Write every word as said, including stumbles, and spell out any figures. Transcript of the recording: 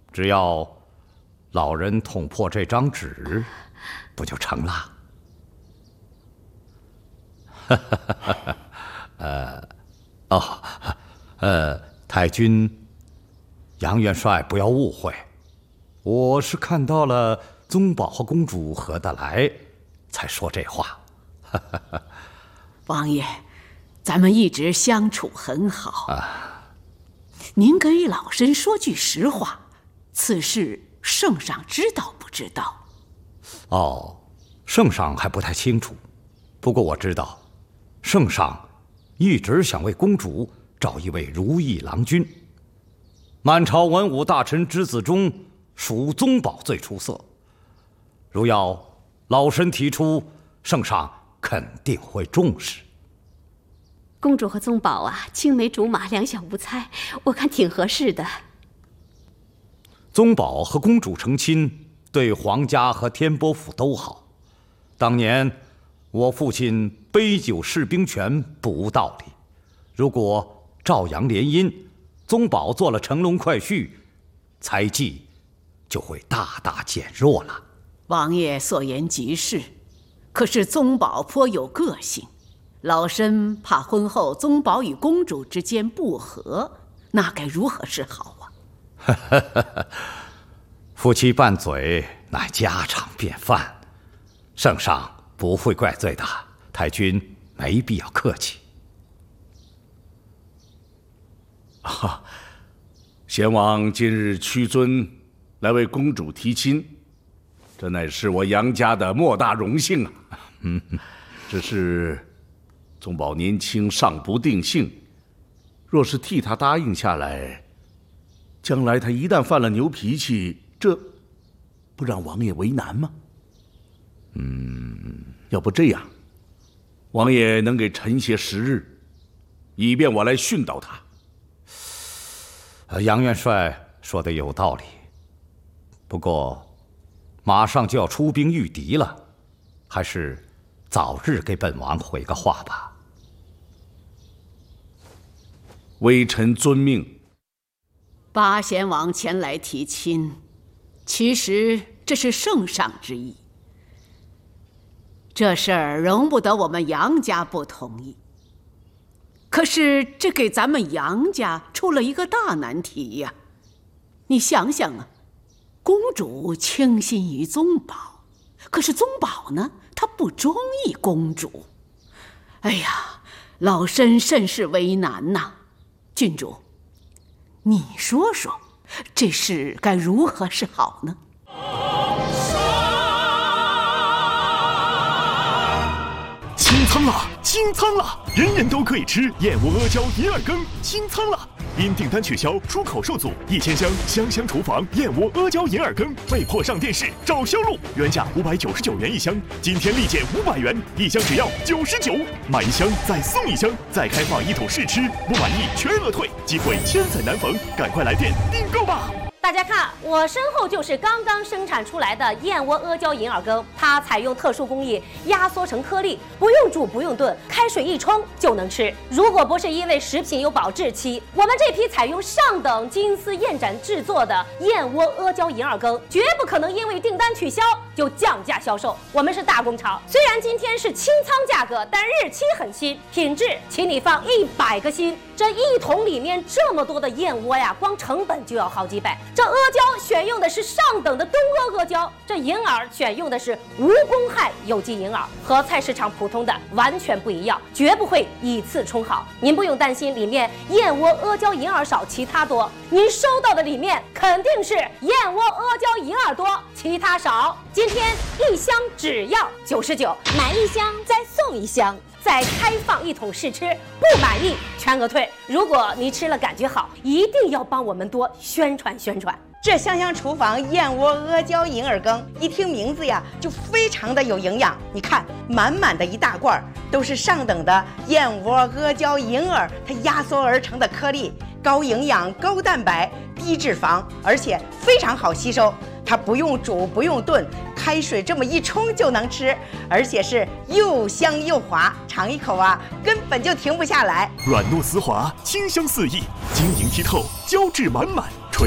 只要老人捅破这张纸，不就成了？呃，哦，呃，太君，杨元帅不要误会，我是看到了宗保和公主合得来，才说这话。 王爷，咱们一直相处很好啊。 您给老身说句实话，此事圣上知道不知道？ 哦，圣上还不太清楚，不过我知道，圣上一直想为公主找一位如意郎君。满朝文武大臣之子中，属宗保最出色。如要老身提出，圣上肯定会重视。 公主和宗保啊，青梅竹马，两小无猜，我看挺合适的。 宗保和公主成亲，对皇家和天波府都好。当年我父亲杯酒释兵权不无道理。如果赵阳联姻，宗保做了乘龙快婿，猜忌就会大大减弱了。 王爷所言极是，可是宗保颇有个性，老身怕婚后宗保与公主之间不和，那该如何是好啊？ 夫妻拌嘴乃家常便饭，圣上不会怪罪的，太君没必要客气。 啊，贤王今日屈尊来为公主提亲，这乃是我杨家的莫大荣幸啊！嗯，只是宗保年轻尚不定性，若是替他答应下来，将来他一旦犯了牛脾气，这不让王爷为难吗？嗯，要不这样，王爷能给臣些时日，以便我来训导他。 呃，杨元帅说的有道理，不过马上就要出兵御敌了，还是早日给本王回个话吧。 微臣遵命。 八贤王前来提亲，其实这是圣上之意。这事儿容不得我们杨家不同意。可是这给咱们杨家出了一个大难题呀！你想想啊，公主倾心于宗保，可是宗保呢，他不中意公主。哎呀，老身甚是为难呐。郡主，你说说，这事该如何是好呢？ 清仓了，清仓了！人人都可以吃燕窝阿胶银耳羹，清仓了！因订单取消，出口受阻，一千箱香香厨房燕窝阿胶银耳羹被迫上电视找销路，原价五百九十九元一箱，今天立减五百元，一箱只要九十九，买一箱再送一箱，再开放一桶试吃，不满意全额退，机会千载难逢，赶快来电订购吧！ 大家看，我身后就是刚刚生产出来的燕窝阿胶银耳羹，它采用特殊工艺压缩成颗粒，不用煮不用炖，开水一冲就能吃。如果不是因为食品有保质期，我们这批采用上等金丝燕盏制作的燕窝阿胶银耳羹，绝不可能因为订单取消就降价销售。我们是大工厂，虽然今天是清仓价格，但日期很新，品质请你放一百个心。这一桶里面这么多的燕窝呀，光成本就要好几百。这阿胶选用的是上等的东阿阿胶，这银耳选用的是无公害有机银耳，和菜市场普通的完全不一样，绝不会以次充好。您不用担心里面燕窝阿胶银耳少，其他多。您收到的里面肯定是燕窝阿胶银耳多，其他少。今天一箱只要九十九，买一箱再送一箱。再开放一桶试吃，不满意全额退。如果你吃了感觉好，一定要帮我们多宣传宣传。 这香香厨房燕窝阿胶银耳羹，一听名字呀，就非常的有营养。你看，满满的一大罐，都是上等的燕窝阿胶银耳，它压缩而成的颗粒，高营养、高蛋白、低脂肪，而且非常好吸收。它不用煮，不用炖，开水这么一冲就能吃，而且是又香又滑，尝一口啊，根本就停不下来。 软糯丝滑，清香四溢，晶莹剔透，胶质满满。